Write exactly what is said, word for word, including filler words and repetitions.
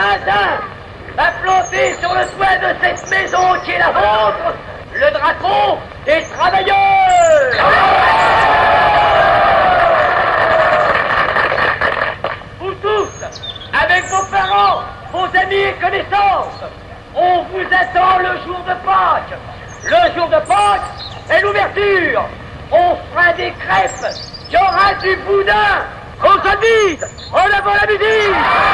zinzin va planter sur le toit de cette maison qui est la vôtre le drapeau des travailleurs. Vous tous, avec vos parents, vos amis et connaissances, on vous attend le jour de Pâques. Le jour de Pâques est l'ouverture. On fera des crêpes, il y aura du boudin. Qu'on se dise, en avant la musique.